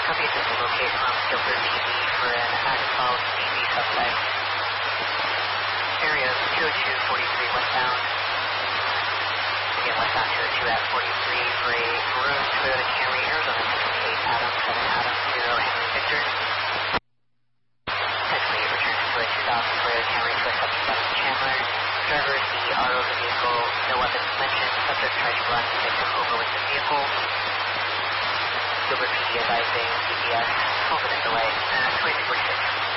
Copy, assist to locate from Gilbert TV for an active TV suspect. Area 202-43 westbound. Again, westbound 202 at 43 for a maroon Toyota Camry, Arizona 668 Adam 7 Adam 0 Henry Victor. Essentially returns to a 2000 Toyota Camry to a 77 Chandler. Driver is the auto of the vehicle, no weapons mentioned. Subject tried to run the victim over with the vehicle. Gilbert PD advising CPS, 12 minute delay, 2246.